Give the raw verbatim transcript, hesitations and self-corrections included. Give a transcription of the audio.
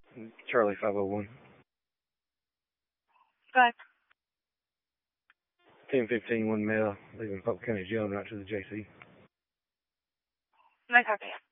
Charlie five oh one. Go ahead. ten fifteen, one male, leaving Polk County Jail and right to the J C. Nice talking to you.